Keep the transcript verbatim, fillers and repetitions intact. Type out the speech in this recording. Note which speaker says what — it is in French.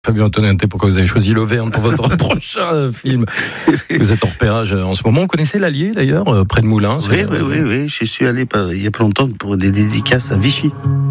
Speaker 1: Fabien Antonente, pourquoi vous avez choisi l'Auvergne pour votre prochain film? Vous êtes en repérage en ce moment. Vous connaissez l'Allier d'ailleurs, près de Moulins?
Speaker 2: Oui, oui, oui, oui. Je suis allé par, il y a pas longtemps pour des dédicaces à Vichy.